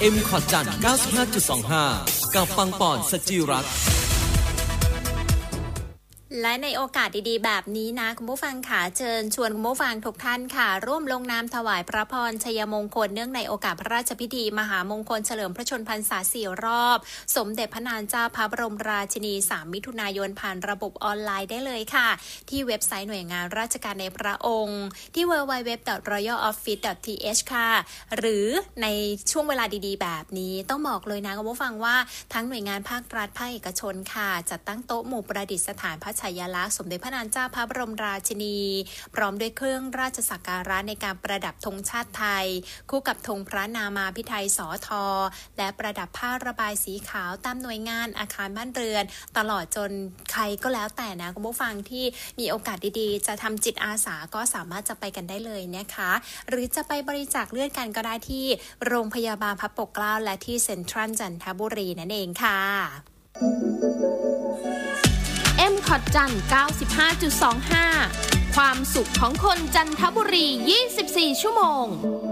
M ขอดจันทร์ 95.25 กับปังปอนสจิรัตน์และในโอกาสดีๆแบบนี้นะคุณผู้ฟังค่ะเชิญชวนคุณผู้ฟังทุกท่านค่ะร่วมลงนามถวายพระพรชัยมงคลเนื่องในโอกาสพระราชพิธีมหามงคลเฉลิมพระชนมพรรษา4 รอบสมเด็จพระนางเจ้าพระบรมราชินี3 มิถุนายนผ่านระบบออนไลน์ได้เลยค่ะที่เว็บไซต์หน่วยงานราชการในพระองค์ที่ www.royaloffice.th ค่ะหรือในช่วงเวลาดีๆแบบนี้ต้องบอกเลยนะคุณผู้ฟังว่าทั้งหน่วยงานภาครัฐภาคเอกชนค่ะจัดตั้งโต๊ะหมู่ประดิษฐานพระฉายาลักษณ์สมเด็จพระนางเจ้าพระบรมราชินีพร้อมด้วยเครื่องราชสักการะในการประดับธงชาติไทยคู่กับธงพระนามาภิไธยสท.และประดับผ้าระบายสีขาวตามหน่วยงานอาคารบ้านเรือนตลอดจนใครก็แล้วแต่นะคุณผู้ฟังที่มีโอกาสดีๆจะทำจิตอาสาก็สามารถจะไปกันได้เลยนะคะหรือจะไปบริจาคเลือดกันก็ได้ที่โรงพยาบาลพระปกเกล้าและที่เซ็นทรัลจันทบุรีนั่นเองค่ะ M ขอดจันทร์ 95.25 ความสุขของคนจันทบุรี 24 ชั่วโมง